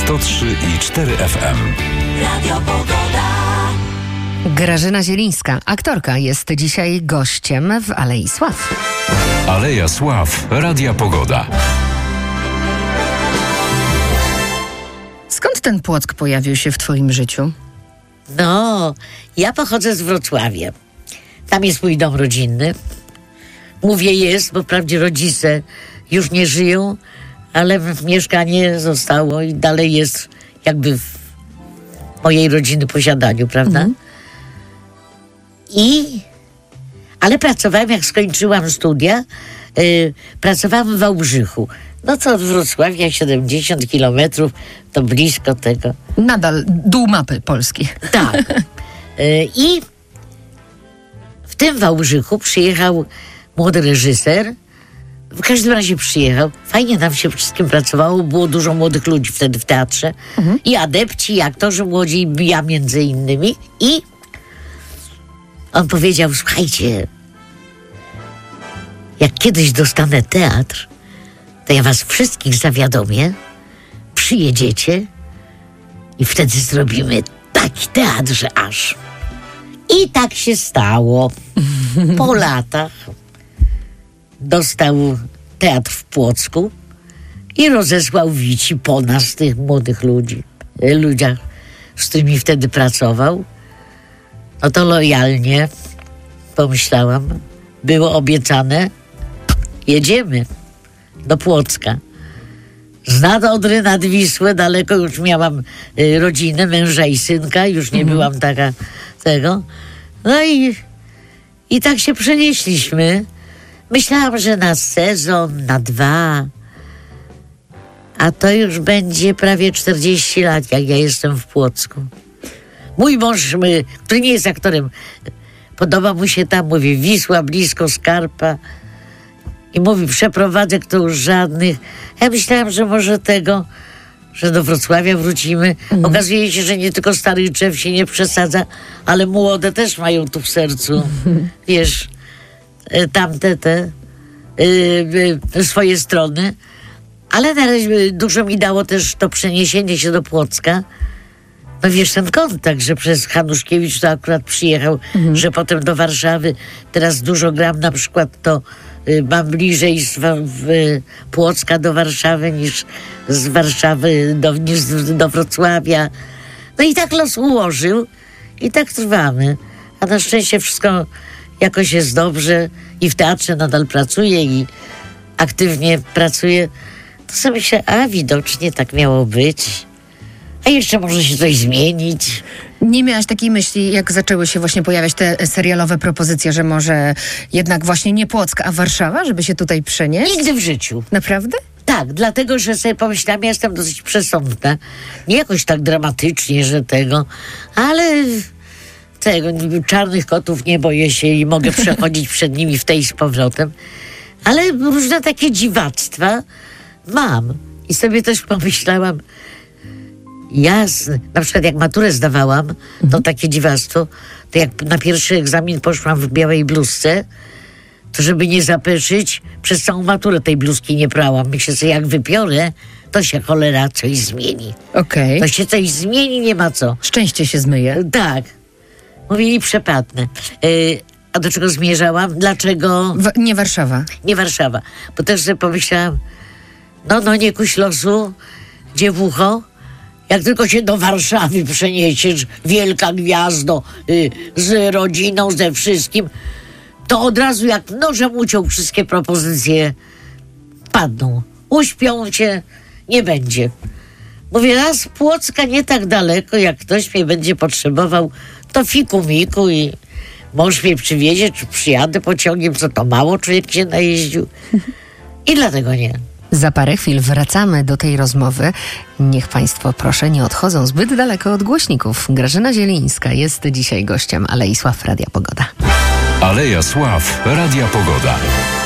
103,4 FM. Radio Pogoda. Grażyna Zielińska, aktorka, jest dzisiaj gościem w Alei Sław. Aleja Sław, Radia Pogoda. Skąd ten Płock pojawił się w twoim życiu? No, ja pochodzę z Wrocławia. Tam jest mój dom rodzinny. Mówię jest, bo wprawdzie rodzice już nie żyją, ale mieszkanie zostało i dalej jest jakby w mojej rodziny posiadaniu, prawda? Ale pracowałem, jak skończyłam studia, pracowałam w Wałbrzychu. No co od Wrocławia 70 kilometrów, to blisko tego. Nadal dół mapy Polski. Tak. I w tym Wałbrzychu przyjechał młody reżyser. W każdym razie przyjechał. Fajnie nam się wszystkim pracowało. Było dużo młodych ludzi wtedy w teatrze. I adepci, i aktorzy młodzi, i ja między innymi. I on powiedział, słuchajcie, jak kiedyś dostanę teatr, to ja was wszystkich zawiadomię, przyjedziecie i wtedy zrobimy taki teatr, że aż. I tak się stało. Po latach dostał teatr w Płocku i rozesłał wici po nas, tych młodych ludziach, z którymi wtedy pracował. No to lojalnie pomyślałam, było obiecane, jedziemy do Płocka. Z nad Odry nad Wisłę, daleko już miałam rodzinę, męża i synka, już nie byłam taka tego. No i tak się przenieśliśmy. Myślałam, że na sezon, na 2, a to już będzie prawie 40 lat, jak ja jestem w Płocku. Mój mąż, który nie jest aktorem, podoba mu się tam, mówi, Wisła blisko, Skarpa. I mówi, przeprowadzek to już żadnych. Ja myślałam, że może że do Wrocławia wrócimy. Okazuje się, że nie tylko stary drzew się nie przesadza, ale młode też mają tu w sercu. Wiesz, tamte swoje strony. Ale na razie dużo mi dało też to przeniesienie się do Płocka. No wiesz, ten kontakt, że przez Hanuszkiewicz to akurat przyjechał, że potem do Warszawy. Teraz dużo gram, na przykład to mam bliżej z Płocka do Warszawy niż z Warszawy do Wrocławia. No i tak los ułożył i tak trwamy. A na szczęście wszystko jakoś jest dobrze i w teatrze nadal pracuję i aktywnie pracuję. To sobie myślę, widocznie tak miało być. A jeszcze może się coś zmienić. Nie miałaś takiej myśli, jak zaczęły się właśnie pojawiać te serialowe propozycje, że może jednak właśnie nie Płock, a Warszawa, żeby się tutaj przenieść? Nigdy w życiu. Naprawdę? Tak, dlatego, że sobie pomyślałam, ja jestem dosyć przesądna. Nie jakoś tak dramatycznie, że ale czarnych kotów nie boję się i mogę przechodzić przed nimi w tej z powrotem. Ale różne takie dziwactwa mam. I sobie też pomyślałam, jasne, na przykład jak maturę zdawałam, to takie dziwactwo, to jak na pierwszy egzamin poszłam w białej bluzce, to żeby nie zapeszyć, przez całą maturę tej bluzki nie prałam. Myślę sobie, jak wypiorę, to się cholera coś zmieni. Okej. To się coś zmieni, nie ma co. Szczęście się zmyje. Tak. Mówili przepadne. A do czego zmierzałam? Dlaczego? Nie Warszawa. Nie Warszawa. Bo też sobie pomyślałam, nie kuś losu, dziewucho, jak tylko się do Warszawy przeniesiesz, wielka gwiazdo, z rodziną, ze wszystkim, to od razu jak nożem uciął, wszystkie propozycje padną. Uśpią cię, nie będzie. Mówię, raz Płocka nie tak daleko, jak ktoś mnie będzie potrzebował, to fiku miku i mąż mnie przywiezie, czy przyjadę pociągiem, co to mało człowiek się najeździł. I dlatego nie. Za parę chwil wracamy do tej rozmowy. Niech Państwo, proszę, nie odchodzą zbyt daleko od głośników. Grażyna Zielińska jest dzisiaj gościem Alei Sław, Radia Pogoda. Aleja Sław, Radia Pogoda.